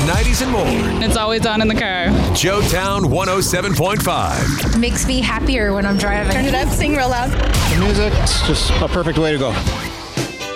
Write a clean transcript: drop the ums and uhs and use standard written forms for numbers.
90s and more. It's always on in the car. Joetown 107.5. Makes me happier when I'm driving. Turn it up, sing real loud. The music's just a perfect way to go.